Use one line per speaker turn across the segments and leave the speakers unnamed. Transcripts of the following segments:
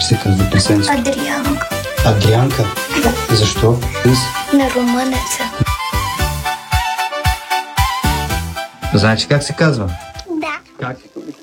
Как се казва песенцето?
Адрианка.
Адрианка?
Да.
Защо?
На румънеца.
Знаете как се казва?
Да.
Как?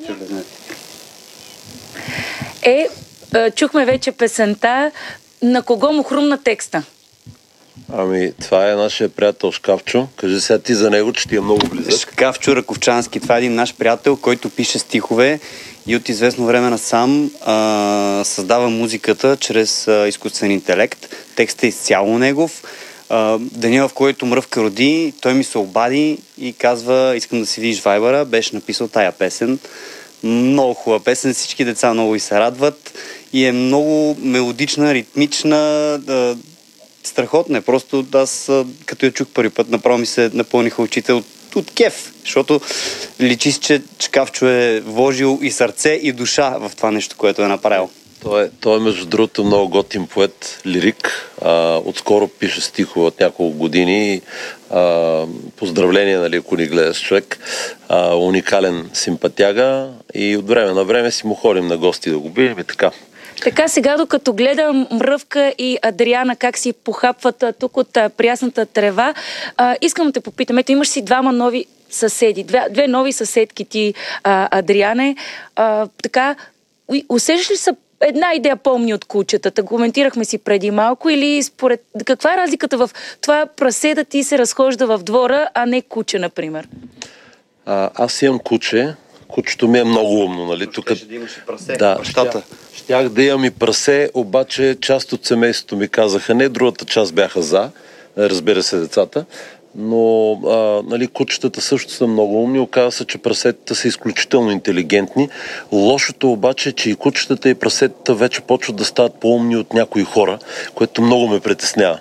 Чухме вече песента. На кого му хрумна текста?
Ами, това е нашия приятел Шкафчо. Кажи сега ти за него, че ти е много близък.
Шкафчо Раковчански. Това е един наш приятел, който пише стихове и от известно време насам създава музиката чрез изкуствен интелект. Текстът е изцяло негов. Деня, в който Мръвка роди, той ми се обади и казва: искам да си видиш Вайбъра. Беше написал тая песен. Много хубава песен, всички деца много и се радват и е много мелодична, ритмична, страхотна е. Просто аз, като я чух първи път, направо ми се напълниха очите от кеф, защото личи, че Шкафчо е вложил и сърце, и душа в това нещо, което е направил.
Той е между другото много готин поет, лирик. Отскоро пише стихове от няколко години. Поздравление, нали, ако ни гледаш човек. Уникален симпатяга и от време на време си му ходим на гости да го бием и така.
Така, сега докато гледам Мръвка и Адриана как си похапват тук от прясната трева, искам да те попитам. Ето, имаш си двама нови съседи, две нови съседки ти, Адриане. Така, усещаш ли са една идея по-умни от кучетата? Коментирахме си преди малко, или според... Каква е разликата в това прасе да ти се разхожда в двора, а не куче, например?
Аз имам куче. Кучето ми е много умно, нали? Тук
да имаш и прасе.
Да, щях да имам и прасе, обаче част от семейството ми казаха не, другата част бяха за, разбира се, децата. Но нали, кучетата също са много умни. Оказва се, че прасетата са изключително интелигентни. Лошото обаче е, че и кучетата и прасетата вече почват да стават по-умни от някои хора, което много ме притеснява.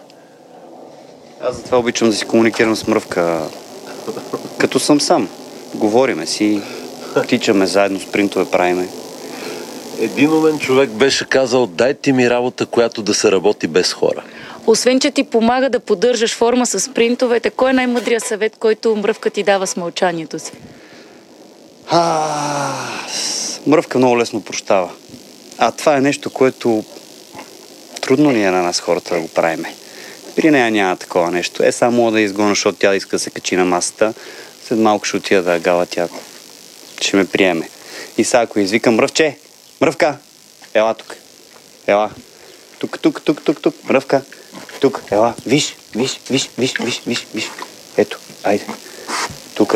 Аз затова обичам да си комуникирам с Мръвка като съм сам. Говориме си, тичаме заедно, спринтове правиме.
Един момент човек беше казал: дайте ми работа, която да се работи без хора.
Освен, че ти помага да поддържаш форма с спринтовете, кой е най-мъдрият съвет, който Мръвка ти дава с мълчанието си?
Мръвка много лесно прощава. А това е нещо, което трудно ни е на нас хората да го правиме. При нея няма такова нещо. Само да изгоня, защото тя иска да се качи на масата. След малко ще отида да гала, тя ще ме приеме. И сега, ако извикам: Мръвче, Мръвка, ела тук. Ела. Тук. Мръвка. Тук. Ела. Виж. Ето. Айде. Тук.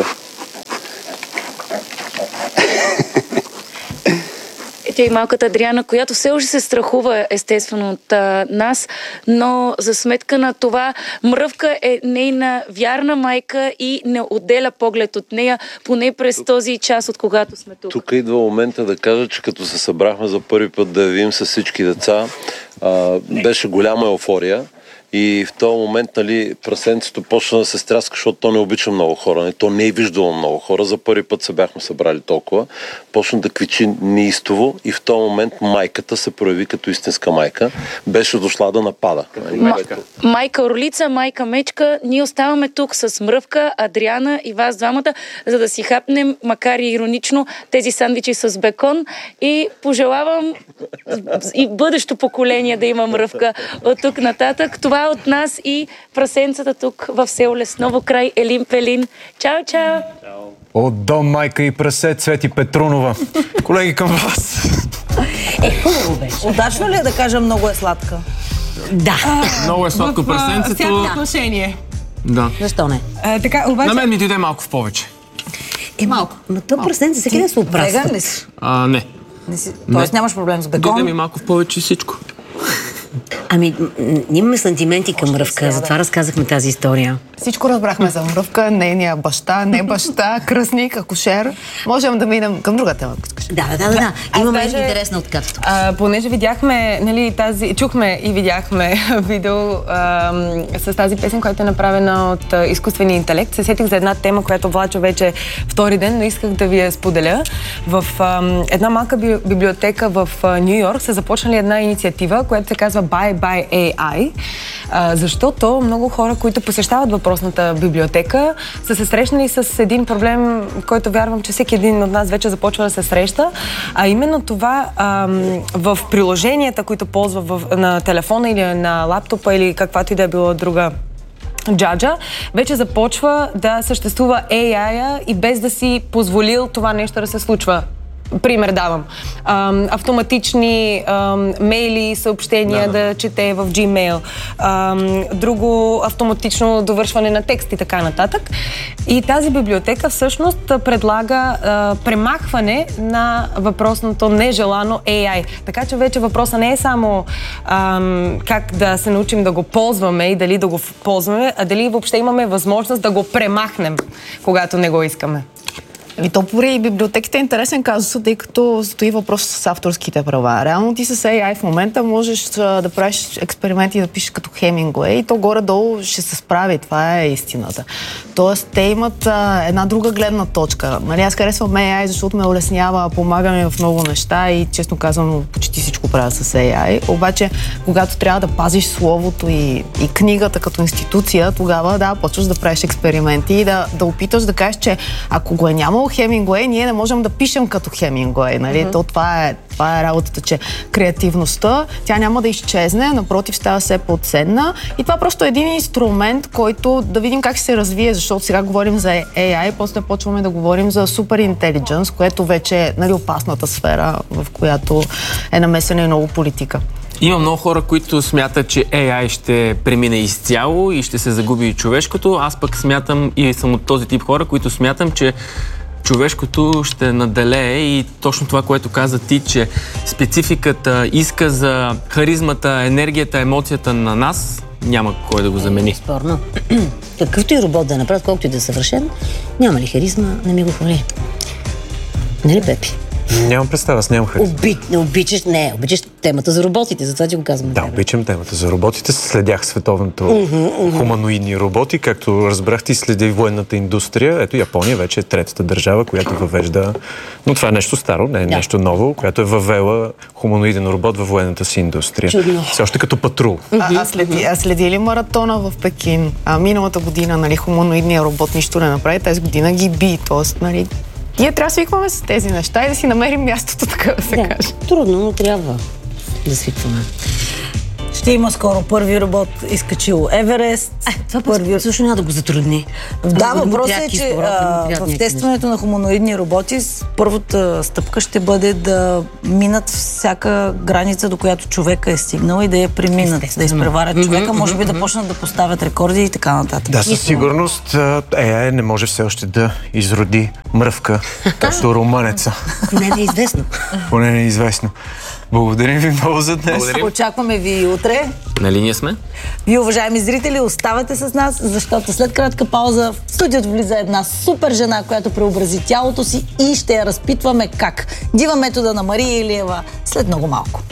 Тя и малката Адриана, която все още се страхува естествено от нас, но за сметка на това Мръвка е нейна вярна майка и не отделя поглед от нея, поне през този час, от когато сме тук.
Тук идва момента да кажа, че като се събрахме за първи път да я видим с всички деца, беше голяма еуфория. И в този момент, нали, прасенцето почна да се стряска, защото то не обича много хора. То не е виждало много хора. За първи път се бяхме събрали толкова. Почна да квичи неистово и в този момент майката се прояви като истинска майка. Беше дошла да напада.
Майка Орлица, майка Мечка, ние оставаме тук с Мръвка, Адриана и вас двамата, за да си хапнем, макар и иронично, тези сандвичи с бекон и пожелавам и бъдещо поколение да има Мръвка от тук нататък. Това от нас и прасенцата тук в село Лесново край Елин Пелин. Чао!
От дом майка и прасе Цвети Петрунова. Колеги, към вас.
Хубаво беше.
Удачно ли е да кажа много е сладка?
Да.
Много е сладко прасенцето.
Всяко отношение.
Да.
Защо не?
Така, обаче...
На мен ми дойде малко в повече.
Малко. Но то прасенце всеки да се опраства.
Веган ли си?
Не.
Тоест нямаш проблем с бекон?
Дойде ми малко в повече всичко.
Ами, имаме сантименти към Мръвка, затова разказахме тази история.
Всичко разбрахме за Мръвка, нейния баща, не баща, кръстник, акушер. Можем да минем към друга тема, ако искаш.
Да. Имаме интересна откъпство.
Понеже видяхме, нали, чухме и видяхме видео с тази песен, която е направена от изкуствения интелект. Се сетих за една тема, която влача вече втори ден, но исках да ви я споделя. В една малка библиотека в Ню Йорк са започнали една инициатива, която се казва Bye Bye AI, защото много хора, които посещават въпросната библиотека, са се срещнали с един проблем, който вярвам, че всеки един от нас вече започва да се среща, а именно това в приложенията, които ползва на телефона или на лаптопа или каквато и да е била друга джаджа, вече започва да съществува AI-а и без да си позволил това нещо да се случва. Пример давам. Автоматични мейли, съобщения да чете в Gmail. Друго автоматично довършване на текст и така нататък. И тази библиотека всъщност предлага премахване на въпросното нежелано AI. Така че вече въпросът не е само как да се научим да го ползваме и дали да го ползваме, а дали въобще имаме възможност да го премахнем, когато не го искаме.
То пори библиотеките е интересен казус, тъй като стои въпрос с авторските права. Реално ти с AI в момента можеш да правиш експерименти и да пишеш като Хемингуей и то горе-долу ще се справи. Това е истината. Тоест, те имат една друга гледна точка. Нали, аз харесвам AI, защото ме улеснява, помага ми в много неща и честно казвам, почти всичко правя с AI. Обаче, когато трябва да пазиш словото и книгата като институция, тогава почваш да правиш експерименти и да опиташ да кажеш, че ако го е нямало Хемингуей, ние не можем да пишем като Хемингуей. Нали? То това е работата, че креативността, тя няма да изчезне, напротив, става все по-ценна. И това просто е един инструмент, който да видим как ще се развие, защото сега говорим за AI, после почваме да говорим за супер интелидженс, което вече е опасната сфера, в която е намесена и много политика.
Има много хора, които смятат, че AI ще премине изцяло и ще се загуби и човешкото. Аз пък смятам и съм от този тип хора, които смятам, че човешкото ще наделее и точно това, което каза ти, че спецификата, иска за харизмата, енергията, емоцията на нас, няма кой да го замени.
Спорно. Какъвто и робот да направят, колкото и да е съвършен, няма ли харизма, не ми го хвали. Нали, Пепи?
Нямам представа, аз нямам харизма.
Обичаш темата за роботите, затова ти го казвам.
Да, обичам темата за роботите. Следях световното хуманоидни роботи, както разбрахте, и следя и военната индустрия. Ето, Япония вече е третата държава, която въвежда, но това е нещо старо, не е нещо ново, която е въвела хуманоиден робот във военната си индустрия.
Чудно.
Все още като патрул.
Следи ли маратона в Пекин? Миналата година, нали, хуманоидният робот нищо не направи, тази година ги би, т.е. нали, ние трябва да свикваме с тези неща и да си намерим мястото, така да се каже.
Трудно, но трябва да свикваме.
Ще има скоро първи робот, изкачил Еверест.
Това също няма да го затрудни.
Да, въпросът е, че в тестването на хуманоидни роботи първата стъпка ще бъде да минат всяка граница, до която човека е стигнал и да я преминат, да изпреварят човека, може би да почнат да поставят рекорди и така нататък.
Да, със сигурност AI не може все още да изроди мръвка, както румънеца.
Поне не е известно.
Поне не е известно. Благодарим ви много за днес.
Очакваме ви и утре.
На линия сме.
Вие, уважаеми зрители, оставате с нас, защото след кратка пауза в студиото влиза една супер жена, която преобрази тялото си и ще я разпитваме как. Дива метода на Мария Илиева след много малко.